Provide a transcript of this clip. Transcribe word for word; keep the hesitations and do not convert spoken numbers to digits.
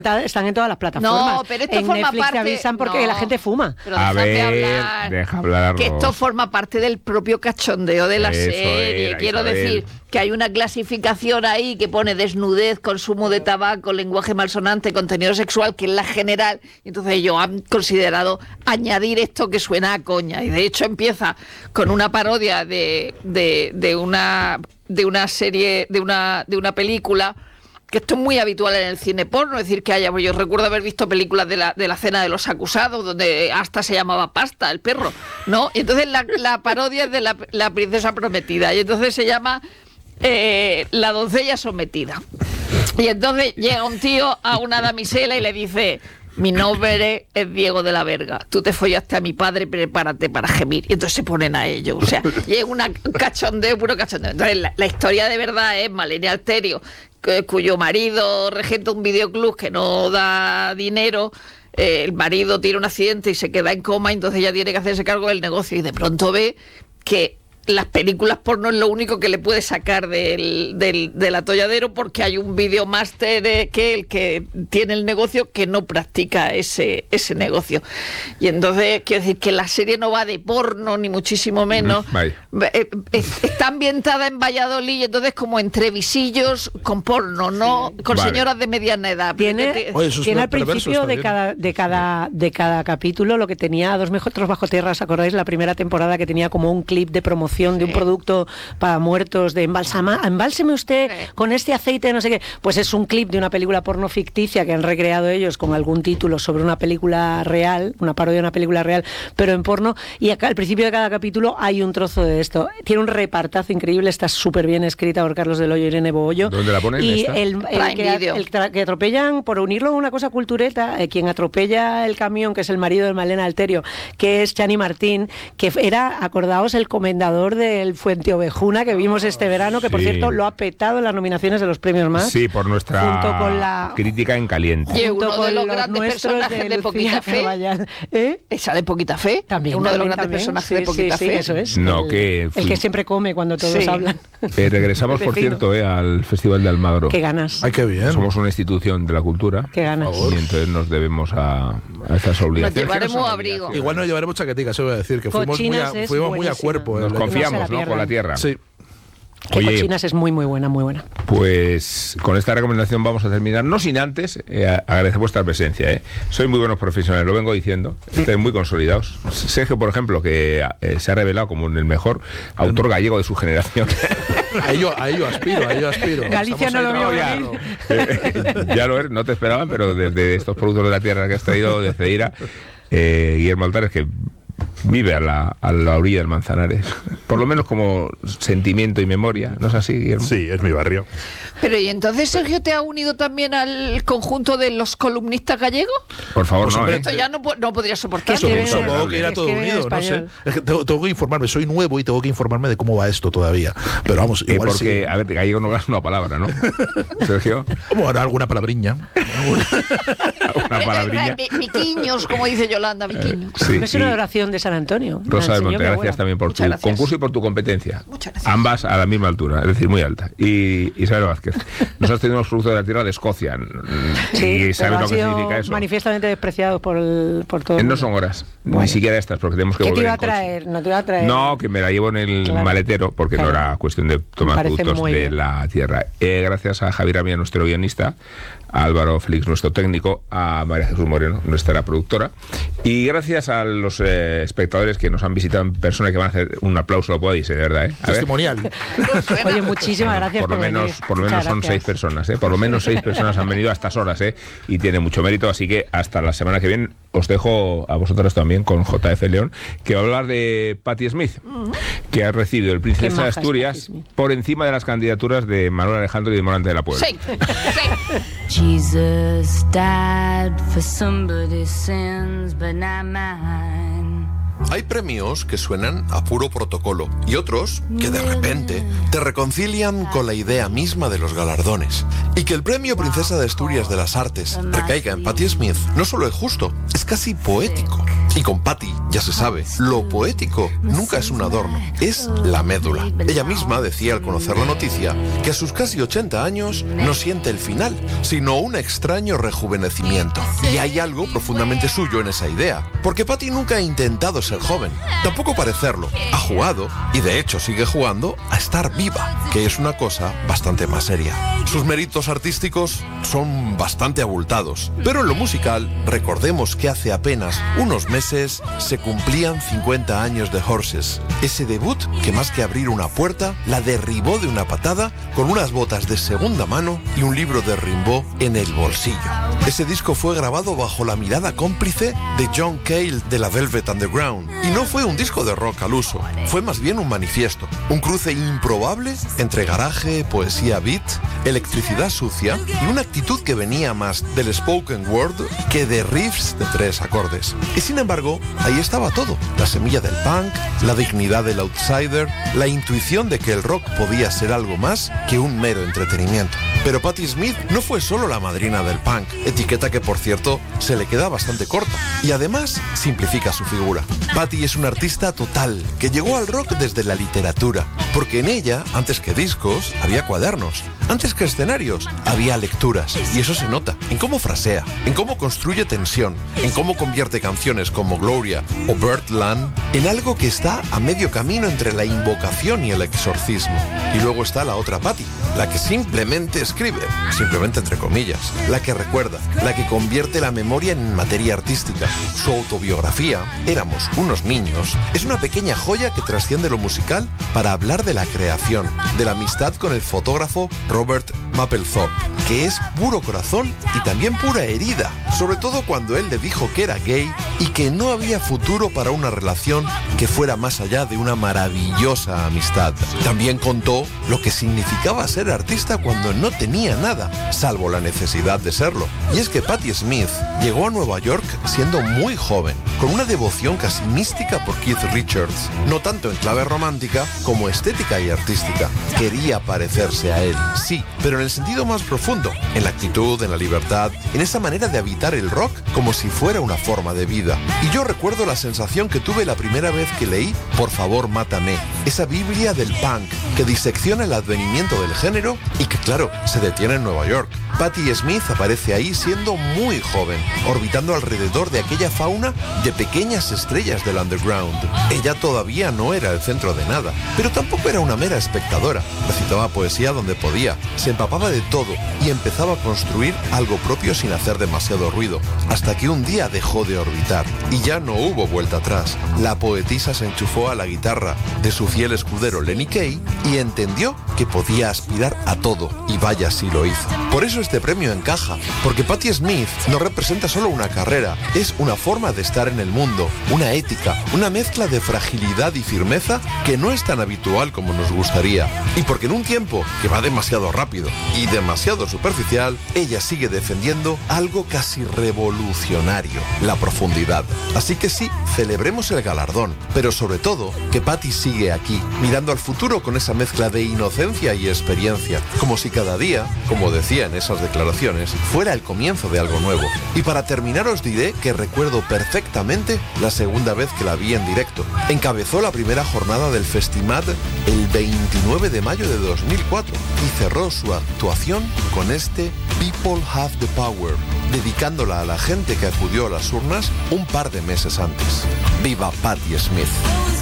Están en todas las plataformas. No, pero esto en forma Netflix parte... te avisan porque no, la gente fuma. Pero a ver, hablar, deja hablar. que esto forma parte del propio cachondeo de la Eso serie. era, Quiero Isabel. decir que hay una clasificación ahí que pone desnudez, consumo de tabaco, lenguaje malsonante, contenido sexual, que es la general. Y entonces ellos han considerado añadir esto que suena a coña. Y de hecho empieza con una parodia de, de, de una de una serie, de una de una película, que esto es muy habitual en el cine porno, es decir, que haya, yo recuerdo haber visto películas de la, de la cena de los acusados, donde hasta se llamaba Pasta, el perro, ¿no? Y entonces la, la parodia es de la, la princesa prometida, y entonces se llama eh, La doncella sometida. Y entonces llega un tío a una damisela y le dice: mi nombre es Diego de la Verga, tú te follaste a mi padre, prepárate para gemir. Y entonces se ponen a ello, o sea, y es una, un cachondeo, puro cachondeo. Entonces la, la historia de verdad es Malene Alterio, que, cuyo marido regenta un videoclub que no da dinero. Eh, el marido tiene un accidente y se queda en coma, y entonces ella tiene que hacerse cargo del negocio, y de pronto ve que las películas porno es lo único que le puede sacar del, del, del atolladero, porque hay un videomáster eh, que el que tiene el negocio que no practica ese, ese negocio. Y entonces, quiero decir que la serie no va de porno, ni muchísimo menos. Mm, eh, eh, está ambientada en Valladolid, y entonces como entre visillos con porno, no con vale. señoras de mediana edad. Tiene, Oye, tiene al principio de cada, de, cada, de cada capítulo lo que tenía Dos Metros Bajo Tierra, ¿os acordáis? La primera temporada, que tenía como un clip de promoción de un producto para muertos, de embalsama, embálseme usted con este aceite, no sé qué. Pues es un clip de una película porno ficticia que han recreado ellos con algún título sobre una película real, una parodia de una película real, pero en porno. Y acá al principio de cada capítulo hay un trozo de esto. Tiene un repartazo increíble, está súper bien escrita por Carlos Del Hoyo y Irene Bohollo. ¿Dónde la ponen? Y esta? el, el, que, el que atropellan, por unirlo a una cosa cultureta, eh, quien atropella el camión, que es el marido de Malena Alterio, que es Chani Martín, que era, acordaos, el comendador del Fuente Ovejuna que vimos este verano, que sí. por cierto lo ha petado en las nominaciones de los premios más. Sí, por nuestra junto con la crítica en caliente. Y uno de los, los grandes personajes de, de Poquita Fe. ¿Eh? Esa de Poquita Fe. También. Uno también, de los grandes también. personajes sí, de Poquita sí, Fe. Sí, eso es. No, el, que el que siempre come cuando todos sí. hablan. Eh, regresamos, por cierto, eh, al Festival de Almagro. Qué ganas. Ay, qué bien. Somos una institución de la cultura. Qué ganas. Y entonces nos debemos a, a estas obligaciones. Nos llevaremos abrigo. Igual nos llevaremos chaquetica, eso voy a decir, que fuimos muy a, fuimos muy a cuerpo. Nos eh, confiamos, ¿no? Con la tierra. Sí. Que Oye, Cochinas es muy, muy buena, muy buena. Pues con esta recomendación vamos a terminar, no sin antes eh, agradecer vuestra presencia. Eh. Sois muy buenos profesionales, lo vengo diciendo, estáis muy consolidados. Sergio, por ejemplo, que eh, se ha revelado como el mejor autor gallego de su generación. A ello, a ello aspiro, a ello aspiro. Galicia no lo vio ya, eh, ya lo es, no te esperaban, pero desde estos productos de la tierra que has traído de Ceira, eh, Guillermo Altares, que vive a la, a la orilla del Manzanares, por lo menos como sentimiento y memoria, ¿no es así, Guillermo? Sí, es mi barrio. Pero ¿y entonces Sergio te ha unido también al conjunto de los columnistas gallegos? Por favor, pues no, ¿eh? Esto ya no, no podría soportar. Eso, supongo que era todo que unido, no sé. Es que tengo, tengo que informarme, soy nuevo y tengo que informarme de cómo va esto todavía. Pero vamos, igual eh, porque, sí. a ver, gallego no es una palabra, ¿no? Sergio. Bueno, alguna palabriña. Alguna palabrilla. Viquiños, como dice Yolanda, viquiños. Sí, es una oración de San Antonio. Rosa del Monte, gracias también por Muchas tu gracias. concurso y por tu competencia. Muchas gracias. Ambas a la misma altura, es decir, muy alta. Y Isabel Vázquez, nos has tenido los productos de la tierra de Escocia. Sí, y sabes lo que significa eso. Manifiestamente despreciados por, el, por todo. No son horas, bueno. ni siquiera estas, porque tenemos que ¿Qué volver. ¿Qué te iba a traer? No te iba a traer. No, que me la llevo en el claro. maletero, porque claro. no era cuestión de tomar productos de bien. la tierra. Eh, gracias a Javier Amía, nuestro guionista, a Álvaro Félix, nuestro técnico, a María Jesús Moreno, nuestra productora, y gracias a los eh, espectadores que nos han visitado en persona, que van a hacer un aplauso, lo podéis, de verdad, ¿eh? Testimonial. Oye, muchísimas gracias por lo por menos, venir. por lo menos son gracias. seis personas, ¿eh? Por lo menos seis personas han venido a estas horas, ¿eh? Y tiene mucho mérito, así que hasta la semana que viene os dejo a vosotros también con J F León, que va a hablar de Patti Smith, uh-huh. que ha recibido el Princesa de Asturias por encima de las candidaturas de Manuel Alejandro y de Morante de la Puebla. Sí, sí. Jesus died for somebody's sins, but not mine. Hay premios que suenan a puro protocolo y otros que de repente te reconcilian con la idea misma de los galardones. Y que el premio Princesa de Asturias de las Artes recaiga en Patti Smith no solo es justo, es casi poético. Y con Patti, ya se sabe, lo poético nunca es un adorno, es la médula. Ella misma decía al conocer la noticia que a sus casi ochenta años no siente el final, sino un extraño rejuvenecimiento. Y hay algo profundamente suyo en esa idea, porque Patti nunca ha intentado ser joven, tampoco parecerlo. Ha jugado, y de hecho sigue jugando, a estar viva, que es una cosa bastante más seria. Sus méritos artísticos son bastante abultados, pero en lo musical, recordemos que hace apenas unos meses se cumplían cincuenta años de Horses, ese debut que más que abrir una puerta, la derribó de una patada con unas botas de segunda mano y un libro de Rimbaud en el bolsillo. Ese disco fue grabado bajo la mirada cómplice de John Cale de la Velvet Underground, y no fue un disco de rock al uso, fue más bien un manifiesto, un cruce improbable entre garaje, poesía beat, electricidad sucia y una actitud que venía más del spoken word que de riffs de tres acordes. Y sin embargo, ahí estaba todo, la semilla del punk, la dignidad del outsider, la intuición de que el rock podía ser algo más que un mero entretenimiento. Pero Patti Smith no fue solo la madrina del punk, etiqueta que por cierto se le queda bastante corta, y además simplifica su figura. Patti es una artista total, que llegó al rock desde la literatura, porque en ella, antes que discos, había cuadernos, antes que escenarios, había lecturas, y eso se nota en cómo frasea, en cómo construye tensión, en cómo convierte canciones como Gloria o Birdland en algo que está a medio camino entre la invocación y el exorcismo. Y luego está la otra Patti, la que simplemente escribe, simplemente entre comillas, la que recuerda, la que convierte la memoria en materia artística. Su autobiografía, Éramos unos niños, es una pequeña joya que trasciende lo musical para hablar de la creación, de la amistad con el fotógrafo Robert Mapplethorpe, que es puro corazón y también pura herida, sobre todo cuando él le dijo que era gay y que no había futuro para una relación que fuera más allá de una maravillosa amistad. También contó lo que significaba ser artista cuando no tenía nada, salvo la necesidad de serlo. Y es que Patti Smith llegó a Nueva York siendo muy joven, con una devoción casi mística por Keith Richards, no tanto en clave romántica como estética y artística. Quería parecerse a él, sí, pero en el sentido más profundo, en la actitud, en la libertad, en esa manera de habitar el rock como si fuera una forma de vida. Y yo recuerdo la sensación que tuve la primera vez que leí Por favor, mátame, esa Biblia del punk que disecciona el advenimiento del género y que, claro, se detiene en Nueva York. Patti Smith aparece ahí siendo muy joven, orbitando alrededor de aquella fauna de pequeñas estrellas del underground. Ella todavía no era el centro de nada, pero tampoco era una mera espectadora. Recitaba poesía donde podía, se empapaba de todo y empezaba a construir algo propio sin hacer demasiado ruido, hasta que un día dejó de orbitar y ya no hubo vuelta atrás. La poetisa se enchufó a la guitarra de su fiel escudero Lenny Kaye y entendió que podía aspirar a todo, y vaya si lo hizo. Por eso este premio encaja, porque Patti Smith no representa solo una carrera, es una forma de estar en el mundo, una ética, una mezcla de fragilidad y firmeza que no es tan habitual como nos gustaría. Y porque en un tiempo que va demasiado rápido y demasiado superficial, ella sigue defendiendo algo casi revolucionario, la profundidad. Así que sí, celebremos el galardón, pero sobre todo que Patti sigue aquí, mirando al futuro con esa mezcla de inocencia y experiencia, como si cada día, como decía en esas declaraciones, fuera el comienzo de algo nuevo. Y para terminar os diré que recuerdo perfectamente la segunda vez que la vi en directo. Encabezó la primera jornada del Festimad el veintinueve de mayo de dos mil cuatro y cerró su actuación con este People Have the Power, dedicándola a la gente que acudió a las urnas un par de meses antes. ¡Viva Patti Smith!